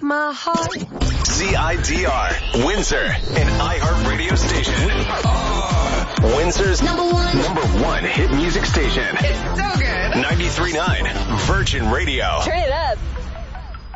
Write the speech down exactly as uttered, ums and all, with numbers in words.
my heart. Z I D R, Windsor, an iHeartRadio station. Oh. Windsor's number one, number one hit music station. It's so good. ninety-three point nine Virgin Radio. Turn it up.